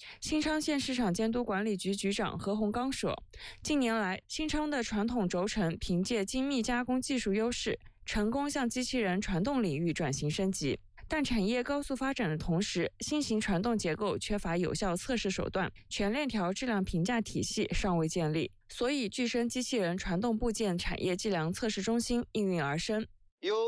新昌县市场监督管理局局长何洪刚说，近年来，新昌的传统轴承凭借精密加工技术优势，成功向机器人传动领域转型升级。但产业高速发展的同时，新型传动结构缺乏有效测试手段，全链条质量评价体系尚未建立，所以具身机器人传动部件产业计量测试中心应运而生。